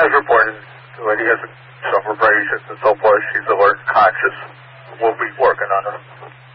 has reported that he has some abrasions and so forth. She's alert, conscious. We'll be working on her.